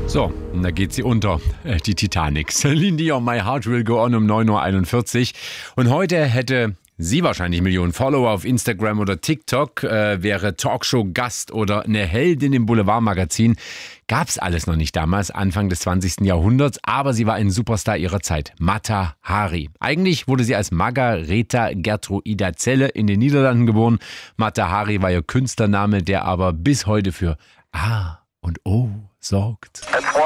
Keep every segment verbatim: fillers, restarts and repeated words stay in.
So, und da geht sie unter, äh, die Titanic. Celine Dion, My Heart Will Go On um neun Uhr einundvierzig. Und heute hätte sie wahrscheinlich Millionen Follower auf Instagram oder TikTok, äh, wäre Talkshow-Gast oder eine Heldin im Boulevardmagazin. Gab's alles noch nicht damals, Anfang des zwanzigsten Jahrhunderts, aber sie war ein Superstar ihrer Zeit, Mata Hari. Eigentlich wurde sie als Margaretha Gertruida Zelle in den Niederlanden geboren. Mata Hari war ihr Künstlername, der aber bis heute für A und O sorgt.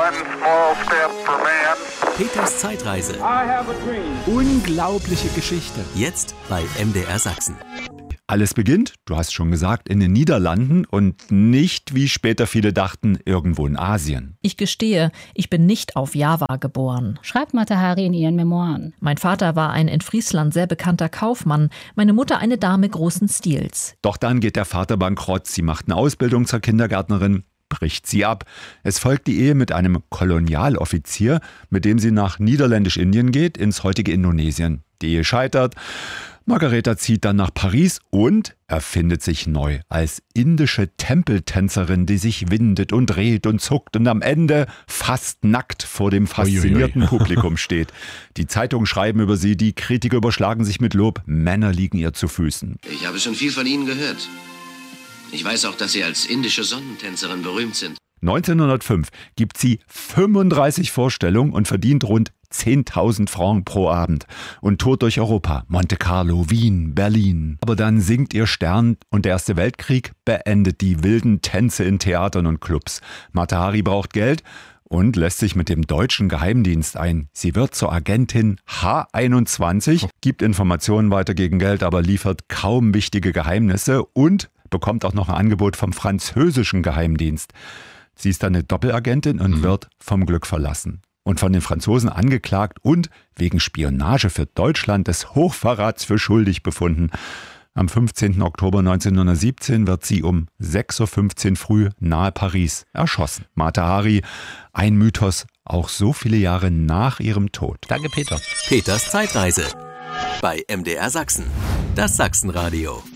Peters Zeitreise. Unglaubliche Geschichte. Jetzt bei M D R Sachsen. Alles beginnt, du hast schon gesagt, in den Niederlanden und nicht, wie später viele dachten, irgendwo in Asien. Ich gestehe, ich bin nicht auf Java geboren, schreibt Mata Hari in ihren Memoiren. Mein Vater war ein in Friesland sehr bekannter Kaufmann, meine Mutter eine Dame großen Stils. Doch dann geht der Vater bankrott, sie macht eine Ausbildung zur Kindergärtnerin, bricht sie ab. Es folgt die Ehe mit einem Kolonialoffizier, mit dem sie nach Niederländisch-Indien geht, ins heutige Indonesien. Die Ehe scheitert. Margaretha zieht dann nach Paris und erfindet sich neu als indische Tempeltänzerin, die sich windet und dreht und zuckt und am Ende fast nackt vor dem faszinierten Publikum steht. Die Zeitungen schreiben über sie, die Kritiker überschlagen sich mit Lob, Männer liegen ihr zu Füßen. Ich habe schon viel von Ihnen gehört. Ich weiß auch, dass Sie als indische Sonnentänzerin berühmt sind. neunzehnhundertfünf gibt sie fünfunddreißig Vorstellungen und verdient rund zehntausend Francs pro Abend und tourt durch Europa, Monte Carlo, Wien, Berlin. Aber dann sinkt ihr Stern und der Erste Weltkrieg beendet die wilden Tänze in Theatern und Clubs. Mata Hari braucht Geld und lässt sich mit dem deutschen Geheimdienst ein. Sie wird zur Agentin H einundzwanzig, gibt Informationen weiter gegen Geld, aber liefert kaum wichtige Geheimnisse und bekommt auch noch ein Angebot vom französischen Geheimdienst. Sie ist dann eine Doppelagentin und mhm. wird vom Glück verlassen. Und von den Franzosen angeklagt und wegen Spionage für Deutschland des Hochverrats für schuldig befunden. Am fünfzehnten Oktober neunzehnhundertsiebzehn wird sie um sechs Uhr fünfzehn früh nahe Paris erschossen. Mata Hari, ein Mythos, auch so viele Jahre nach ihrem Tod. Danke, Peter. Peters Zeitreise bei M D R Sachsen. Das Sachsenradio.